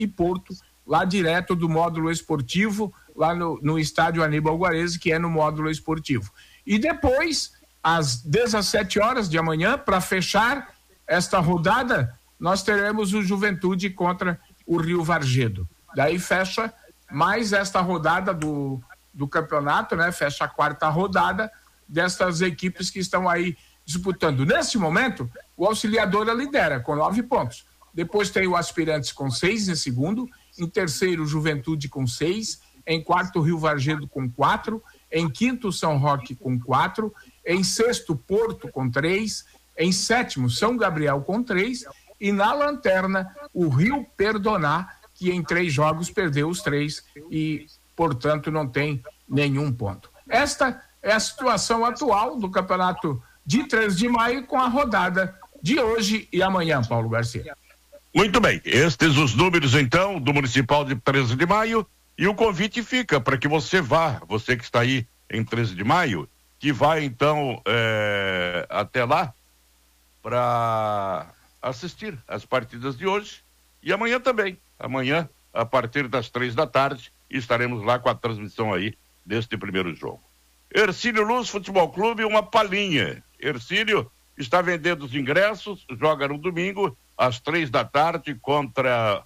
e Porto, lá direto do módulo esportivo, lá no estádio Aníbal Guarese, que é no módulo esportivo. E depois, às 17 horas de amanhã, para fechar esta rodada, nós teremos o Juventude contra o Rio Vargedo. Daí fecha mais esta rodada do campeonato, né? Fecha a quarta rodada destas equipes que estão aí disputando. Nesse momento, o Auxiliadora lidera com 9 pontos. Depois tem o Aspirantes com 6 em segundo, em terceiro Juventude com 6, em quarto Rio Vargedo com 4, em quinto São Roque com 4, em sexto Porto com 3, em sétimo São Gabriel com 3 e na lanterna o Rio Perdoná, que em 3 jogos perdeu os 3 e, portanto, não tem nenhum ponto. Esta é a situação atual do campeonato de 13 de maio com a rodada de hoje e amanhã, Paulo Garcia. Muito bem, estes os números então do Municipal de 13 de maio e o convite fica para que você vá, você que está aí em 13 de maio, que vai então até lá para assistir as partidas de hoje e amanhã também. Amanhã, a partir das 3 da tarde, estaremos lá com a transmissão aí deste primeiro jogo. Hercílio Luz Futebol Clube, uma palhinha. Hercílio está vendendo os ingressos, joga no domingo, às 3 da tarde, contra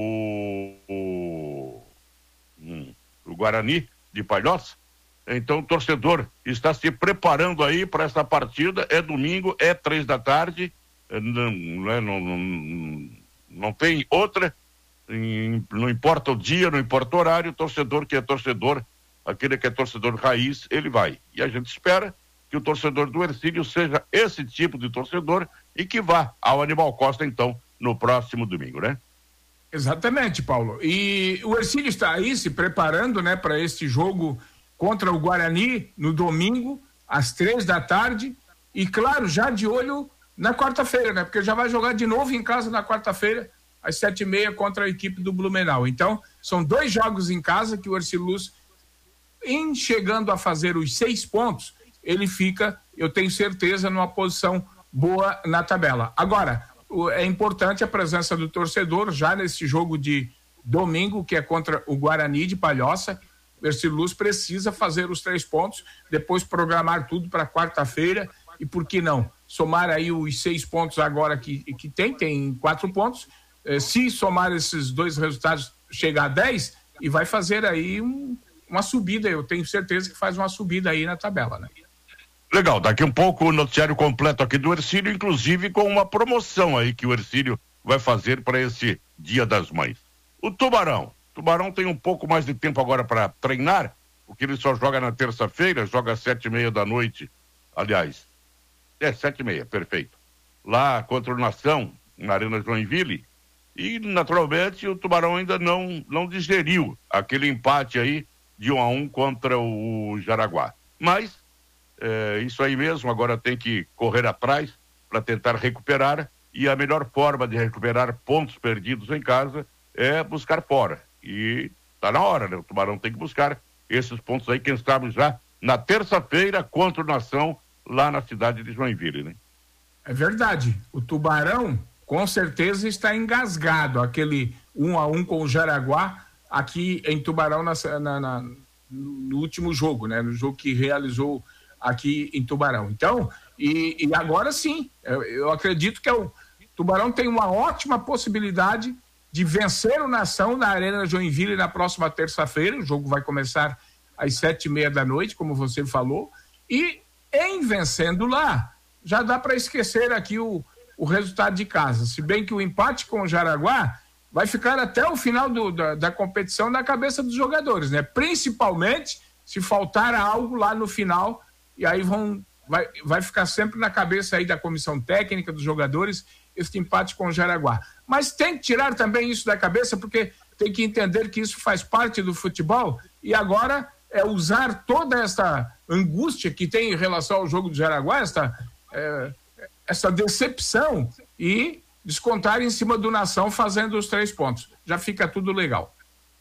o Guarani de Palhoça. Então o torcedor está se preparando aí para essa partida. É domingo, é 3 da tarde, não tem outra, não importa o dia, não importa o horário, o torcedor que é torcedor, aquele que é torcedor raiz, ele vai. E a gente espera que o torcedor do Hercílio seja esse tipo de torcedor e que vá ao Aníbal Costa, então, no próximo domingo, né? Exatamente, Paulo. E o Hercílio está aí se preparando, né, para este jogo contra o Guarani no domingo, às 3 da tarde. E, claro, já de olho na quarta-feira, né? Porque já vai jogar de novo em casa na quarta-feira, às 7h30, contra a equipe do Blumenau. Então, são 2 jogos em casa que o Hercílio Luz, em chegando a fazer os 6 pontos, ele fica, eu tenho certeza, numa posição boa na tabela. Agora, é importante a presença do torcedor já nesse jogo de domingo, que é contra o Guarani de Palhoça. O Hercílio Luz precisa fazer os 3 pontos, depois programar tudo para quarta-feira e, por que não, somar aí os 6 pontos agora que tem 4 pontos. Se somar esses 2 resultados, chegar a 10 e vai fazer aí uma subida. Eu tenho certeza que faz uma subida aí na tabela, né? Legal, daqui um pouco o noticiário completo aqui do Hercílio, inclusive com uma promoção aí que o Hercílio vai fazer para esse Dia das Mães. O Tubarão tem um pouco mais de tempo agora para treinar, porque ele só joga na terça-feira, joga às 7h30 da noite, aliás, 7h30, perfeito, lá contra o Nação, na Arena Joinville, e naturalmente o Tubarão ainda não digeriu aquele empate aí de 1-1 contra o Jaraguá, mas isso aí mesmo, agora tem que correr atrás para tentar recuperar, e a melhor forma de recuperar pontos perdidos em casa é buscar fora, e tá na hora, né? O Tubarão tem que buscar esses pontos aí, quem sabe já na terça-feira contra o Nação, lá na cidade de Joinville, né? É verdade, o Tubarão com certeza está engasgado, aquele 1-1 com o Jaraguá aqui em Tubarão no último jogo, né? No jogo que realizou aqui em Tubarão. Então, e agora sim, eu acredito que o Tubarão tem uma ótima possibilidade de vencer o Nação na Arena Joinville na próxima terça-feira. O jogo vai começar às 7h30 da noite, como você falou, e em vencendo lá, já dá para esquecer aqui o resultado de casa, se bem que o empate com o Jaraguá vai ficar até o final da competição na cabeça dos jogadores, né? Principalmente se faltar algo lá no final, e aí vai ficar sempre na cabeça aí da comissão técnica dos jogadores esse empate com o Jaraguá. Mas tem que tirar também isso da cabeça, porque tem que entender que isso faz parte do futebol, e agora é usar toda essa angústia que tem em relação ao jogo do Jaraguá, essa decepção, e descontar em cima do Nação fazendo os 3 pontos. Já fica tudo legal.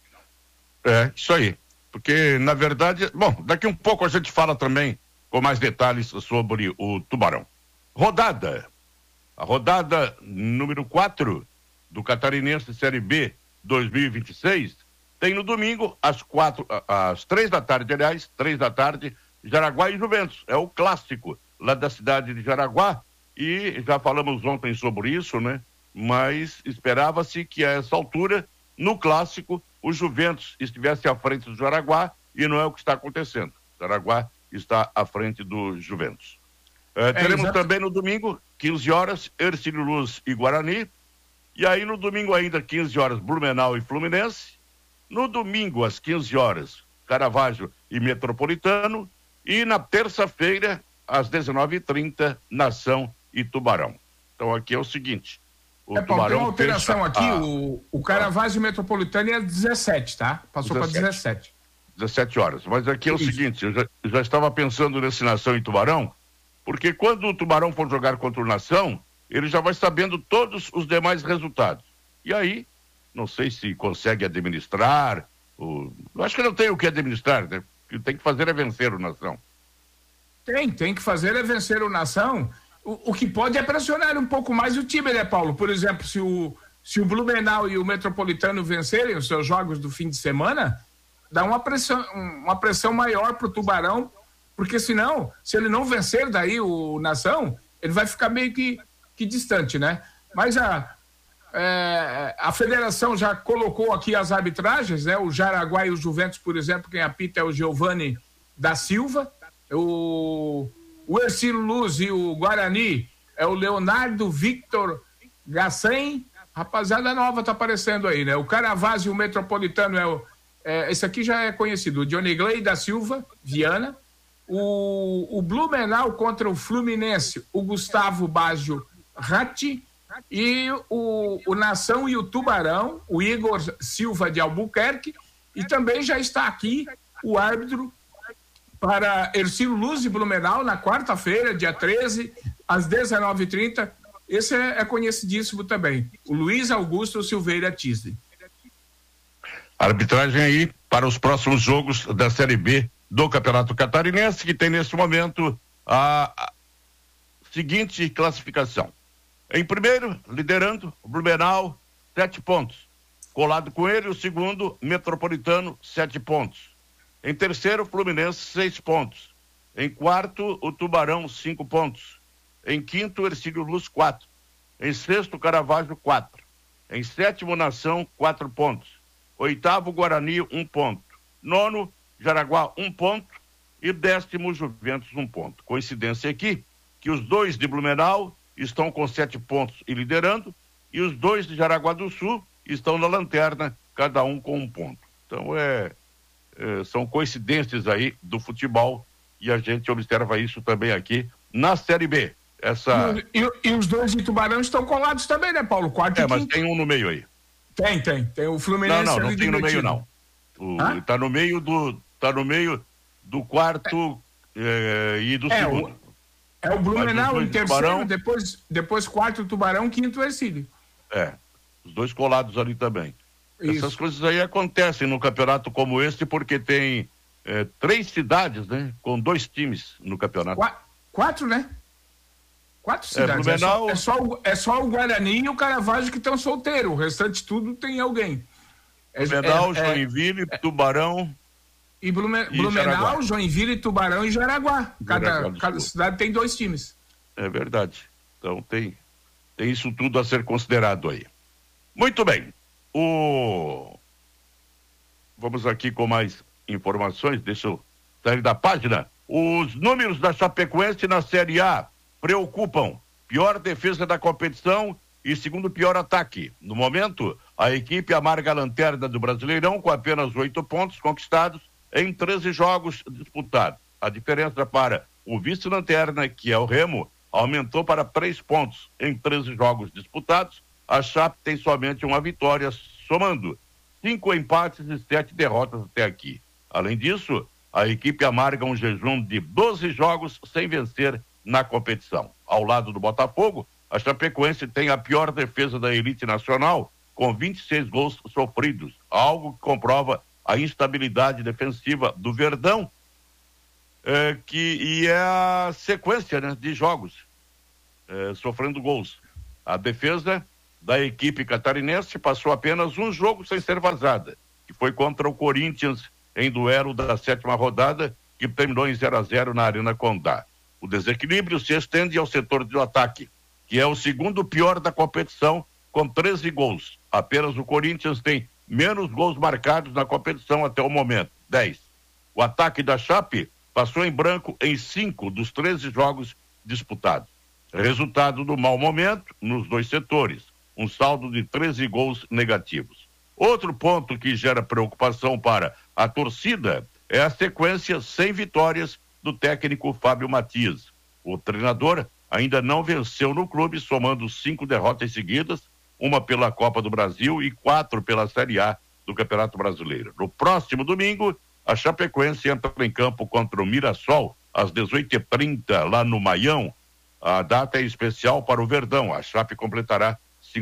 Isso aí. Porque, na verdade, bom, daqui um pouco a gente fala também com mais detalhes sobre o Tubarão. A rodada número 4 do Catarinense Série B 2026, tem no domingo, às 3 da tarde, aliás, 3 da tarde, Jaraguá e Juventus. É o clássico lá da cidade de Jaraguá, e já falamos ontem sobre isso, né? Mas esperava-se que a essa altura, no clássico, o Juventus estivesse à frente do Jaraguá, e não é o que está acontecendo. O Jaraguá está à frente do Juventus. Teremos também no domingo, 15 horas, Hercílio Luz e Guarani. E aí no domingo ainda, 15 horas, Blumenau e Fluminense. No domingo, às 15 horas, Caravaggio e Metropolitano. E na terça-feira, às 19h30, Nação e Tubarão. Então aqui é o seguinte. Paulo, tem uma alteração aqui, o Caravaggio e Metropolitano é 17, tá? Passou para 17. 17 horas. Mas aqui é o seguinte, eu já estava pensando nesse Nação e Tubarão, porque quando o Tubarão for jogar contra o Nação, ele já vai sabendo todos os demais resultados. E aí, não sei se consegue administrar, eu acho que não tem o que administrar, né? O que tem que fazer é vencer o Nação. Tem que fazer é vencer o Nação. O que pode é pressionar um pouco mais o time, né, Paulo? Por exemplo, se o Blumenau e o Metropolitano vencerem os seus jogos do fim de semana, dá uma pressão maior pro Tubarão, porque senão, se ele não vencer daí o Nação, ele vai ficar meio que distante, né? Mas a federação já colocou aqui as arbitragens, né? O Jaraguá e o Juventus, por exemplo, quem apita é o Giovanni da Silva, o Hercílio Luz e o Guarani é o Leonardo Victor Gassen, rapaziada nova tá aparecendo aí, né? O Caravaggio e o Metropolitano esse aqui já é conhecido, o Johnny Gley da Silva, Viana, o Blumenau contra o Fluminense, o Gustavo Baggio Ratti, e o Nação e o Tubarão, o Igor Silva de Albuquerque, e também já está aqui o árbitro para Hercílio Luz e Blumenau na quarta-feira, dia 13, às 19h30. Esse é conhecidíssimo também, o Luiz Augusto Silveira Tisli. Arbitragem aí para os próximos jogos da Série B do Campeonato Catarinense, que tem nesse momento a seguinte classificação. Em primeiro, liderando, o Blumenau, 7 pontos. Colado com ele, o segundo, Metropolitano, 7 pontos. Em terceiro, Fluminense, 6 pontos. Em quarto, o Tubarão, 5 pontos. Em quinto, Hercílio Luz, 4. Em sexto, Caravaggio, 4. Em sétimo, Nação, 4 pontos. Oitavo, Guarani, 1 ponto. Nono, Jaraguá, 1 ponto. E 10º, Juventus, 1 ponto. Coincidência aqui que os 2 de Blumenau estão com 7 pontos e liderando, e os 2 de Jaraguá do Sul estão na lanterna, cada um com 1 ponto. Então são coincidências aí do futebol, e a gente observa isso também aqui na Série B. E os 2 de Tubarão estão colados também, né, Paulo? Quarto e quinto. Mas tem um no meio aí. Tem o Fluminense. Não tem no meio, não. Tá no meio do quarto e do segundo. É o Blumenau em terceiro, depois quarto Tubarão, quinto Hercílio. Os 2 colados ali também. Isso. Essas coisas aí acontecem num campeonato como esse, porque tem 3 cidades, né? Com 2 times no campeonato. 4, né? 4 cidades. Blumenau... É só o Guarani e o Caravaggio que estão solteiros. O restante tudo tem alguém. Blumenau, Joinville, Tubarão... E Blumenau, Joinville, Tubarão e Jaraguá. Cada cidade tem 2 times. É verdade. Então tem isso tudo a ser considerado aí. Muito bem. Vamos aqui com mais informações. Deixa eu sair da página. Os números da Chapecoense na Série A preocupam. Pior defesa da competição e segundo pior ataque. No momento, a equipe amarga a lanterna do Brasileirão com apenas 8 pontos conquistados em 13 jogos disputados. A diferença para o vice-lanterna, que é o Remo, aumentou para 3 pontos em 13 jogos disputados. A Chape tem somente uma vitória, somando 5 empates e 7 derrotas até aqui. Além disso, a equipe amarga um jejum de 12 jogos sem vencer na competição. Ao lado do Botafogo, a Chapecoense tem a pior defesa da elite nacional, com 26 gols sofridos, algo que comprova a instabilidade defensiva do Verdão, e é a sequência, né, de jogos sofrendo gols. A defesa da equipe catarinense passou apenas um jogo sem ser vazada, que foi contra o Corinthians em duelo da 7ª rodada, que terminou em 0-0 na Arena Condá. O desequilíbrio se estende ao setor do ataque, que é o segundo pior da competição, com 13 gols. Apenas o Corinthians tem menos gols marcados na competição até o momento, 10. O ataque da Chape passou em branco em 5 dos 13 jogos disputados. Resultado do mau momento nos dois setores, um saldo de 13 gols negativos. Outro ponto que gera preocupação para a torcida é a sequência sem vitórias do técnico Fábio Matias. O treinador ainda não venceu no clube, somando 5 derrotas seguidas, uma pela Copa do Brasil e 4 pela Série A do Campeonato Brasileiro. No próximo domingo, a Chapecoense entra em campo contra o Mirassol, às 18h30, lá no Maião. A data é especial para o Verdão. A Chape completará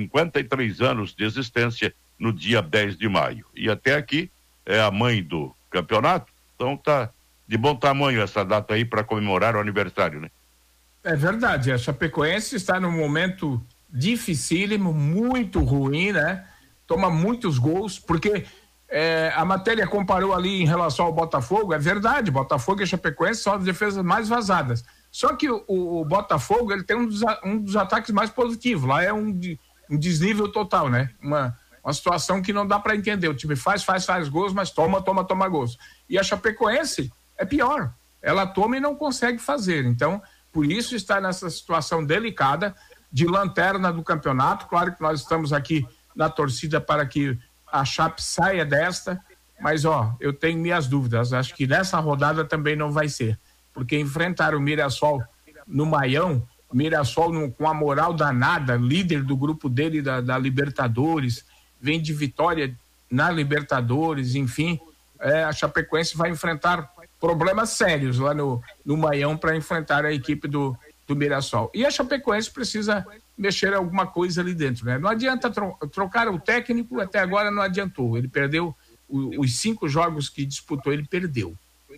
53 anos de existência no dia 10 de maio. E até aqui é a mãe do campeonato, então tá de bom tamanho essa data aí para comemorar o aniversário, né? É verdade, a Chapecoense está num momento dificílimo, muito ruim, né? Toma muitos gols, porque a matéria comparou ali em relação ao Botafogo, é verdade, Botafogo e Chapecoense são as defesas mais vazadas. Só que o Botafogo, ele tem um dos ataques mais positivos, lá é um desnível total, né? Uma situação que não dá para entender, o time faz gols, mas toma gols. E a Chapecoense é pior, ela toma e não consegue fazer, então, por isso está nessa situação delicada de lanterna do campeonato. Claro que nós estamos aqui na torcida para que a Chape saia desta, mas eu tenho minhas dúvidas, acho que nessa rodada também não vai ser, porque enfrentar o Mirassol no Maião, o Mirassol com a moral danada, líder do grupo dele da Libertadores, vem de vitória na Libertadores, enfim, a Chapecoense vai enfrentar problemas sérios lá no Maião para enfrentar a equipe do Mirassol. E a Chapecoense precisa mexer alguma coisa ali dentro, né? Não adianta trocar o técnico, até agora não adiantou. Ele perdeu os 5 jogos que disputou, ele perdeu.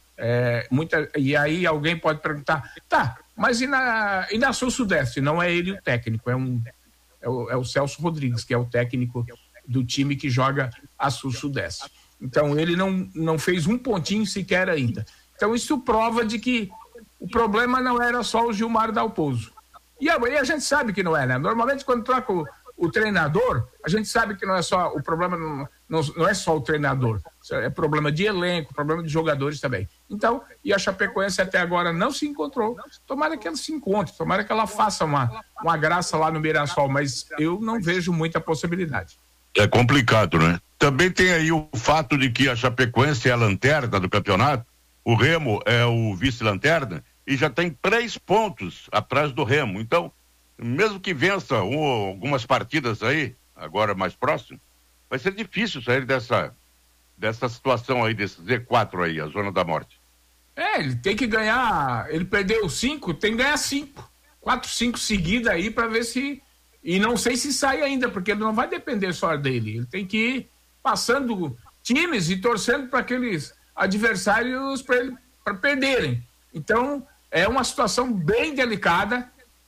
E aí alguém pode perguntar, mas e na Sul-Sudeste? Não é ele o técnico, é o Celso Rodrigues, que é o técnico do time que joga a Sul-Sudeste. Então, ele não fez um pontinho sequer ainda. Então, isso prova de que o problema não era só o Gilmar Dalpozo. E a gente sabe que não é, né? Normalmente, quando troca o treinador, a gente sabe que não é só o problema, não é só o treinador. É problema de elenco, problema de jogadores também. Então, e a Chapecoense até agora não se encontrou. Tomara que ela se encontre, tomara que ela faça uma graça lá no Mirassol, mas eu não vejo muita possibilidade. É complicado, né? Também tem aí o fato de que a Chapecoense é a lanterna do campeonato, o Remo é o vice-lanterna e já tem 3 pontos atrás do Remo. Então, mesmo que vença algumas partidas aí, agora mais próximo, vai ser difícil sair dessa situação aí, desse Z4 aí, a zona da morte. Ele tem que ganhar, ele perdeu 5, tem que ganhar 5. 4, 5 seguidas aí para ver se... E não sei se sai ainda, porque ele não vai depender só dele. Ele tem que ir passando times e torcendo para aqueles adversários para perderem. Então, é uma situação bem delicada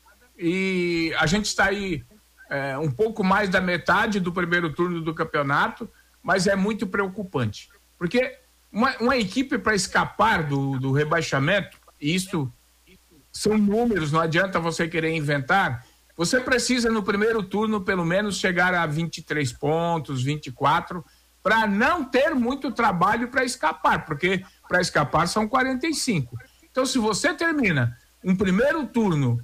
e a gente está aí um pouco mais da metade do primeiro turno do campeonato, mas é muito preocupante. Porque uma equipe para escapar do rebaixamento, e isso são números, não adianta você querer inventar. Você precisa, no primeiro turno, pelo menos, chegar a 23 pontos, 24, para não ter muito trabalho para escapar, porque para escapar são 45. Então, se você termina um primeiro turno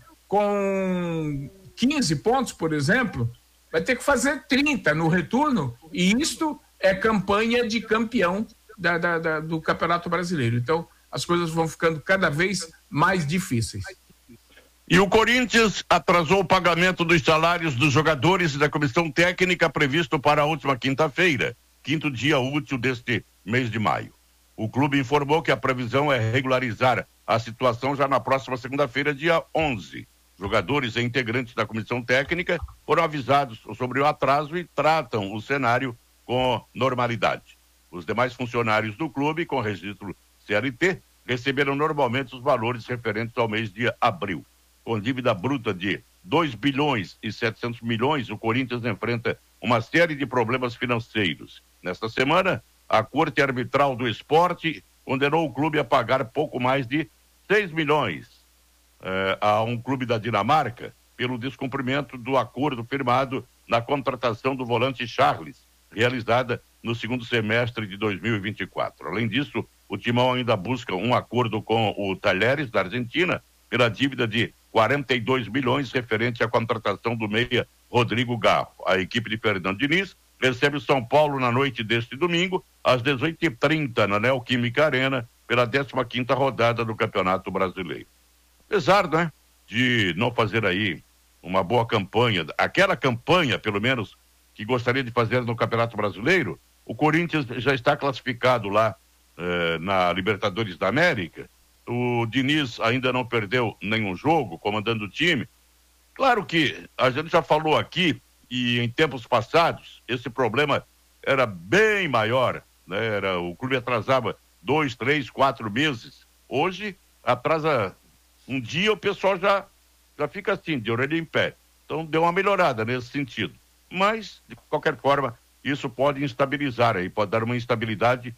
com 15 pontos, por exemplo, vai ter que fazer 30 no retorno, e isto é campanha de campeão do Campeonato Brasileiro. Então, as coisas vão ficando cada vez mais difíceis. E o Corinthians atrasou o pagamento dos salários dos jogadores e da comissão técnica previsto para a última quinta-feira, 5º dia útil deste mês de maio. O clube informou que a previsão é regularizar a situação já na próxima segunda-feira, dia 11. Jogadores e integrantes da comissão técnica foram avisados sobre o atraso e tratam o cenário com normalidade. Os demais funcionários do clube, com registro CLT, receberam normalmente os valores referentes ao mês de abril. Com dívida bruta de 2 bilhões e 700 milhões, o Corinthians enfrenta uma série de problemas financeiros. Nesta semana, a Corte Arbitral do Esporte condenou o clube a pagar pouco mais de 6 milhões a um clube da Dinamarca pelo descumprimento do acordo firmado na contratação do volante Charles, realizada no segundo semestre de 2024. Além disso, o Timão ainda busca um acordo com o Talheres, da Argentina, pela dívida de 42 milhões referente à contratação do meia Rodrigo Garro. A equipe de Fernando Diniz recebe o São Paulo na noite deste domingo, às 18h30, na Neoquímica Arena, pela 15ª rodada do Campeonato Brasileiro. Apesar, né, de não fazer aí uma boa campanha, aquela campanha, pelo menos, que gostaria de fazer no Campeonato Brasileiro, o Corinthians já está classificado lá na Libertadores da América. O Diniz ainda não perdeu nenhum jogo comandando o time. Claro que a gente já falou aqui, e em tempos passados esse problema era bem maior, né? O clube atrasava 2, 3, 4 meses. Hoje atrasa um dia, o pessoal já fica assim, de orelha em pé. Então deu uma melhorada nesse sentido. Mas, de qualquer forma, isso pode instabilizar aí, pode dar uma instabilidade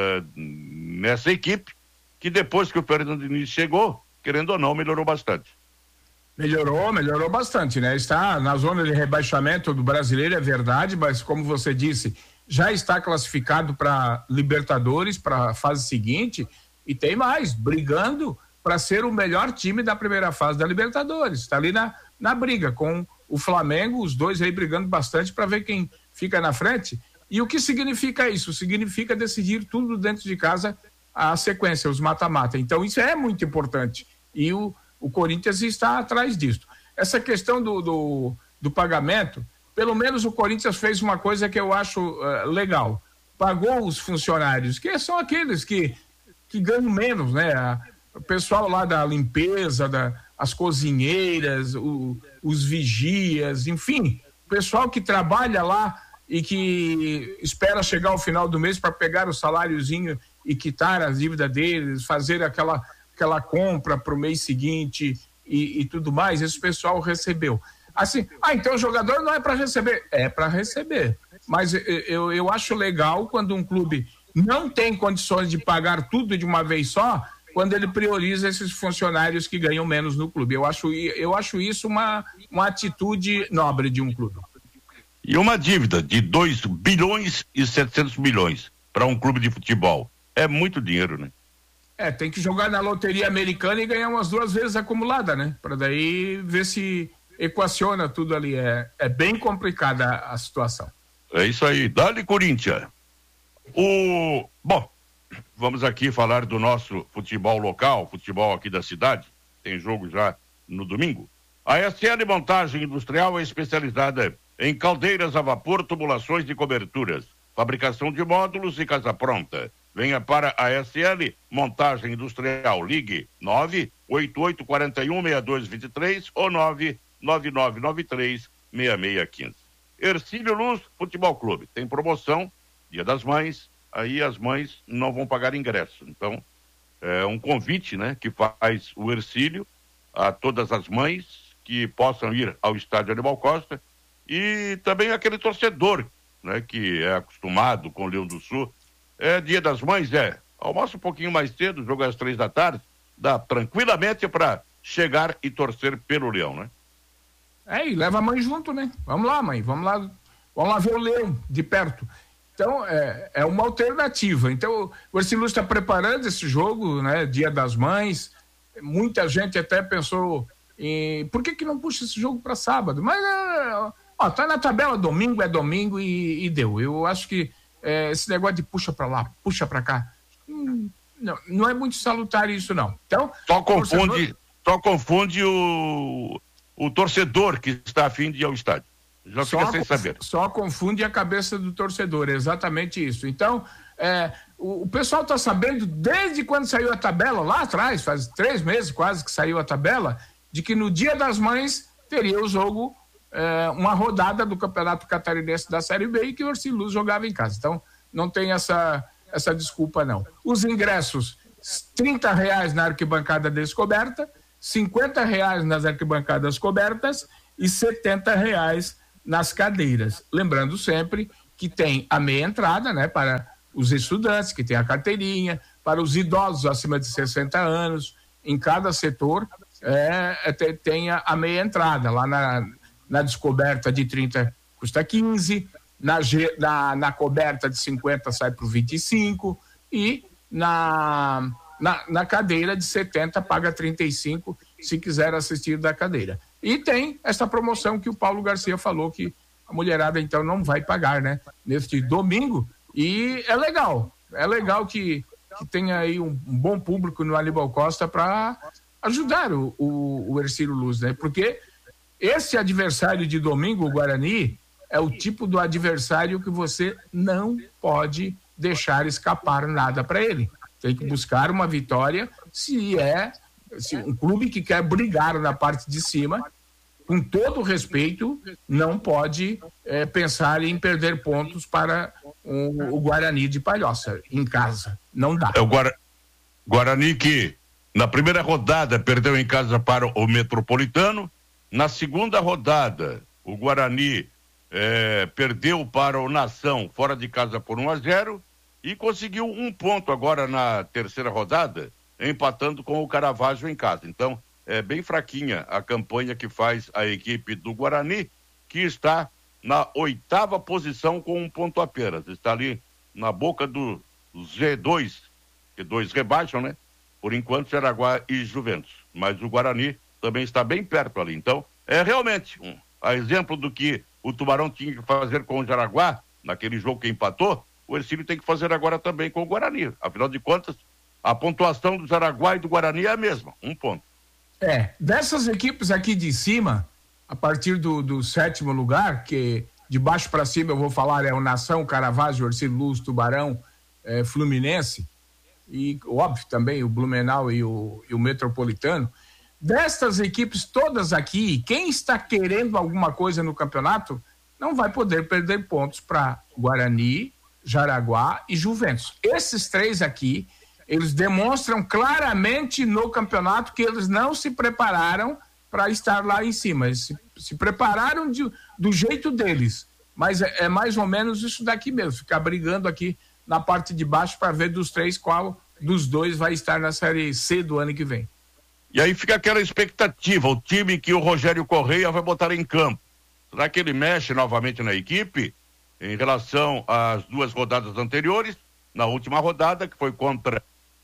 nessa equipe, que depois que o Fernando Diniz chegou, querendo ou não, melhorou bastante. Melhorou bastante, né? Está na zona de rebaixamento do Brasileiro, é verdade, mas como você disse, já está classificado para Libertadores, para a fase seguinte, e tem mais, brigando para ser o melhor time da primeira fase da Libertadores. Está ali na briga com o Flamengo, os dois aí brigando bastante para ver quem fica na frente. E o que significa isso? Significa decidir tudo dentro de casa, a sequência, os mata-mata. Então isso é muito importante. E o Corinthians está atrás disso. Essa questão do pagamento, pelo menos o Corinthians fez uma coisa que eu acho legal. Pagou os funcionários, que são aqueles que ganham menos, né? O pessoal lá da limpeza, as cozinheiras, os vigias, enfim, o pessoal que trabalha lá e que espera chegar ao final do mês para pegar o saláriozinho e quitar a dívida deles, fazer aquela compra para o mês seguinte e tudo mais, esse pessoal recebeu. Assim, então o jogador não é para receber. É para receber. Mas eu acho legal quando um clube não tem condições de pagar tudo de uma vez só, quando ele prioriza esses funcionários que ganham menos no clube. Eu acho isso uma atitude nobre de um clube. E uma dívida de 2 bilhões e 700 milhões para um clube de futebol. É muito dinheiro, né? Tem que jogar na loteria americana e ganhar umas 2 vezes acumulada, né? Para daí ver se equaciona tudo ali. É bem complicada a situação. É isso aí. Dale, Corinthians. Bom, vamos aqui falar do nosso futebol local, futebol aqui da cidade. Tem jogo já no domingo. A SL Montagem Industrial é especializada em caldeiras a vapor, tubulações de coberturas, fabricação de módulos e casa pronta. Venha para a SL Montagem Industrial. Ligue 988416223 ou 999936615. Ercílio Luz Futebol Clube. Tem promoção, Dia das Mães, aí as mães não vão pagar ingresso. Então, é um convite, né, que faz o Ercílio a todas as mães que possam ir ao estádio Aníbal Costa e também aquele torcedor, né, que é acostumado com o Leão do Sul. Dia das Mães, almoça um pouquinho mais cedo, jogo às 15h, dá tranquilamente para chegar e torcer pelo Leão, né? E leva a mãe junto, né? Vamos lá, mãe, vamos lá ver o Leão de perto. Então, é uma alternativa. Então, o Ercílio está preparando esse jogo, né? Dia das Mães. Muita gente até pensou por que não puxa esse jogo para sábado? Mas, tá na tabela, domingo é domingo e deu. Eu acho que esse negócio de puxa para lá, puxa para cá, não é muito salutar isso, não. Então, só confunde o torcedor que está a fim de ir ao estádio. Já fica sem saber. Só confunde a cabeça do torcedor, é exatamente isso. Então, o pessoal está sabendo desde quando saiu a tabela, lá atrás, faz 3 meses quase que saiu a tabela, de que no Dia das Mães teria o jogo, uma rodada do Campeonato Catarinense da Série B e que o Ercílio Luz jogava em casa. Então, não tem essa desculpa, não. Os ingressos, R$30 na arquibancada descoberta R$ 50 nas arquibancadas cobertas e R$ 70 nas cadeiras. Lembrando sempre que tem a meia entrada, né, para os estudantes, que tem a carteirinha, para os idosos acima de 60 anos, em cada setor tem a meia entrada. Lá na descoberta de 30 custa 15, na coberta de 50 sai para 25 e na cadeira de 70 paga 35 se quiser assistir da cadeira. E tem essa promoção que o Paulo Garcia falou que a mulherada então não vai pagar, né? Neste domingo, e é legal que tenha aí um bom público no Aníbal Costa para ajudar o Hercílio Luz, né? Porque esse adversário de domingo, o Guarani, é o tipo do adversário que você não pode deixar escapar nada para ele. Tem que buscar uma vitória se um clube que quer brigar na parte de cima, com todo respeito, não pode pensar em perder pontos para o Guarani de Palhoça, em casa. Não dá. É o Guarani que, na primeira rodada, perdeu em casa para o Metropolitano. Na segunda rodada, o Guarani perdeu para o Nação, fora de casa por 1-0, e conseguiu 1 ponto agora na terceira rodada, empatando com o Caravaggio em casa. Então, é bem fraquinha a campanha que faz a equipe do Guarani, que está na 8ª posição com 1 ponto apenas. Está ali na boca do Z2, que 2 rebaixam, né? Por enquanto, Jaraguá e Juventus. Mas o Guarani também está bem perto ali. Então, é realmente a exemplo do que o Tubarão tinha que fazer com o Jaraguá, naquele jogo que empatou, o Hercílio tem que fazer agora também com o Guarani. Afinal de contas, a pontuação do Jaraguá e do Guarani é a mesma, 1 ponto. Dessas equipes aqui de cima, a partir do 7º lugar, que de baixo para cima eu vou falar é o Nação, Caravaggio, Hercílio Luz, Tubarão, Fluminense, e óbvio também o Blumenau e o Metropolitano. Destas equipes todas aqui, quem está querendo alguma coisa no campeonato não vai poder perder pontos para Guarani, Jaraguá e Juventus. Esses 3 aqui, eles demonstram claramente no campeonato que eles não se prepararam para estar lá em cima. Eles se prepararam do jeito deles, mas é mais ou menos isso daqui mesmo, ficar brigando aqui na parte de baixo para ver dos 3 qual dos 2 vai estar na Série C do ano que vem. E aí fica aquela expectativa, o time que o Rogério Correia vai botar em campo. Será que ele mexe novamente na equipe em relação às 2 rodadas anteriores? Na última rodada, que foi contra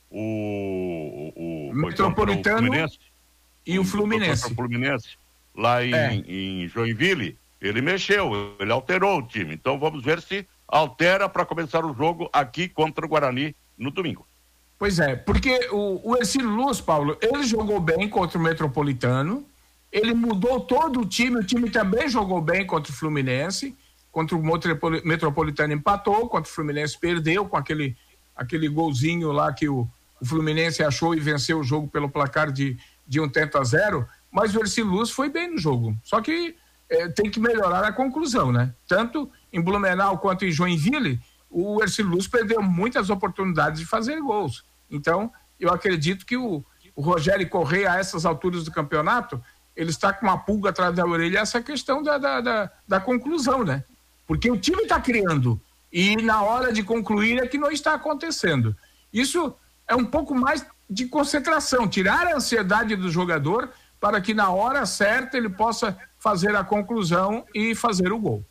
o Metropolitano e o Fluminense. Contra o Fluminense, lá em Joinville, ele mexeu, ele alterou o time. Então vamos ver se altera para começar o jogo aqui contra o Guarani no domingo. Pois é, porque o Hercílio Luz, Paulo, ele jogou bem contra o Metropolitano, ele mudou todo o time também jogou bem contra o Fluminense, contra o Metropolitano empatou, contra o Fluminense perdeu com aquele golzinho lá que o Fluminense achou e venceu o jogo pelo placar de 1-0, mas o Hercílio Luz foi bem no jogo, só que tem que melhorar a conclusão, né? Tanto em Blumenau quanto em Joinville, o Hercílio Luz perdeu muitas oportunidades de fazer gols. Então, eu acredito que o Rogério Correia, a essas alturas do campeonato, ele está com uma pulga atrás da orelha, essa questão da conclusão, né? Porque o time está criando e na hora de concluir é que não está acontecendo. Isso é um pouco mais de concentração, tirar a ansiedade do jogador para que na hora certa ele possa fazer a conclusão e fazer o gol.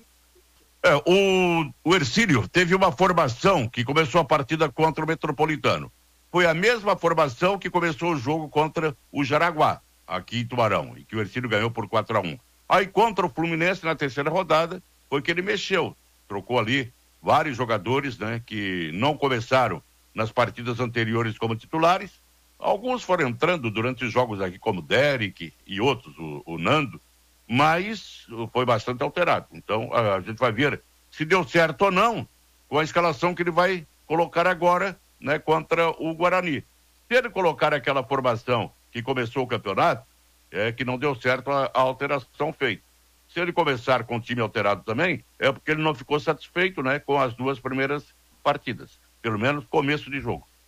O Hercílio teve uma formação que começou a partida contra o Metropolitano. Foi a mesma formação que começou o jogo contra o Jaraguá, aqui em Tubarão, e que o Hercílio ganhou por 4-1. Aí contra o Fluminense na terceira rodada, foi que ele mexeu, trocou ali vários jogadores, né, que não começaram nas partidas anteriores como titulares. Alguns foram entrando durante os jogos aqui, como o Derek e outros, o Nando, mas foi bastante alterado. Então a gente vai ver se deu certo ou não com a escalação que ele vai colocar agora, né, contra o Guarani. Se ele colocar aquela formação que começou o campeonato, é que não deu certo a alteração feita. Se ele começar com o time alterado também, é porque ele não ficou satisfeito, né, com as 2 primeiras partidas, pelo menos começo de jogo.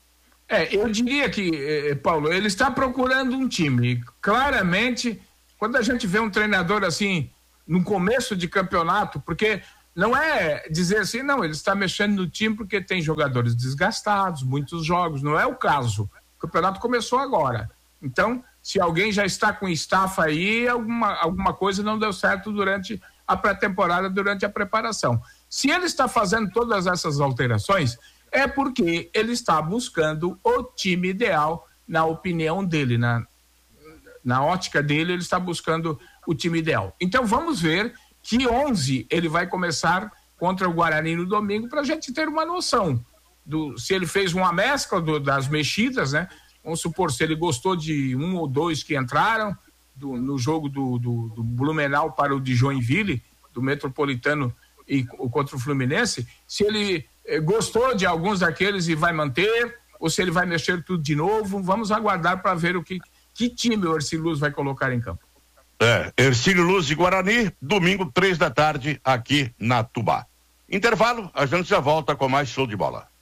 Eu diria que, Paulo, ele está procurando um time. Claramente, quando a gente vê um treinador assim, no começo de campeonato, porque não é dizer assim, não, ele está mexendo no time porque tem jogadores desgastados, muitos jogos, não é o caso. O campeonato começou agora. Então, se alguém já está com estafa aí, alguma coisa não deu certo durante a pré-temporada, durante a preparação. Se ele está fazendo todas essas alterações, é porque ele está buscando o time ideal, na opinião dele, na ótica dele, ele está buscando o time ideal. Então vamos ver que 11 ele vai começar contra o Guarani no domingo, para a gente ter uma noção se ele fez uma mescla das mexidas, né? Vamos supor, se ele gostou de um ou dois que entraram no jogo do Blumenau para o de Joinville, do Metropolitano e contra o Fluminense, se ele gostou de alguns daqueles e vai manter, ou se ele vai mexer tudo de novo, vamos aguardar para ver que time o Hercílio Luz vai colocar em campo. Hercílio Luz e Guarani, domingo, 3 da tarde, aqui na Tubá. Intervalo, a gente já volta com mais show de bola.